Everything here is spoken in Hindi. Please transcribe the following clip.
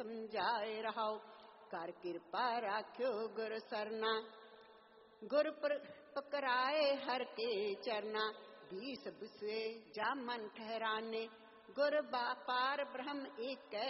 समझाए रहो, कर कृपा राख्यो गुर सरना। गुर पकड़ाए हर के चरना, 20 विषय जा मन ठहराने। गुर बापार ब्रह्म एक